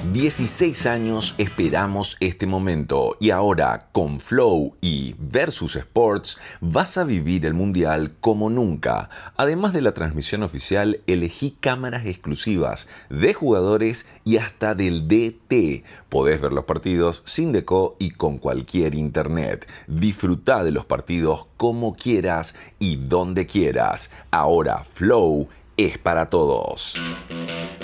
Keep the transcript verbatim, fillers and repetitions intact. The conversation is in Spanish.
dieciséis años esperamos este momento y ahora con Flow y Versus Sports vas a vivir el Mundial como nunca. Además de la transmisión oficial, elegí cámaras exclusivas de jugadores y hasta del D T. Podés ver los partidos sin deco y con cualquier internet. Disfruta de los partidos como quieras y donde quieras. Ahora Flow es para todos.